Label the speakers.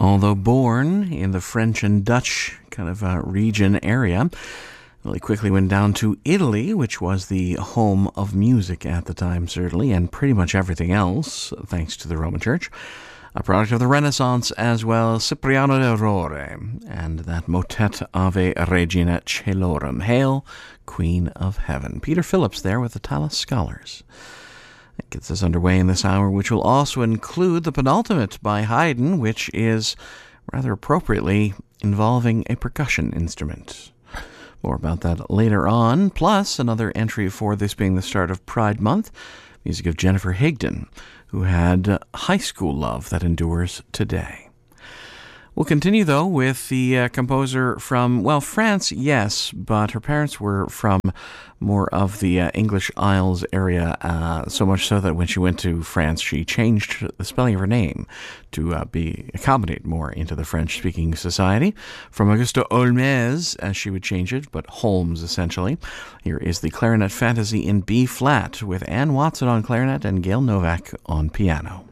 Speaker 1: Although born in the French and Dutch kind of region area, well, he quickly went down to Italy, which was the home of music at the time, certainly, and pretty much everything else, thanks to the Roman Church. A product of the Renaissance as well, Cipriano d'Aurore, and that motet Ave Regina Caelorum, Hail, Queen of Heaven. Peter Phillips there with the Tallis Scholars. That gets us underway in this hour, which will also include the penultimate by Haydn, which is, rather appropriately, involving a percussion instrument. More about that later on, plus another entry for this being the start of Pride Month, music of Jennifer Higdon, who had High School Love that endures today. We'll continue, though, with the composer from, well, France, yes, but her parents were from more of the English Isles area, so much so that when she went to France, she changed the spelling of her name to accommodate more into the French-speaking society. From Augusto Holmès, as she would change it, but Holmes, essentially. Here is the Clarinet Fantasy in B-flat with Anne Watson on clarinet and Gail Novak on piano.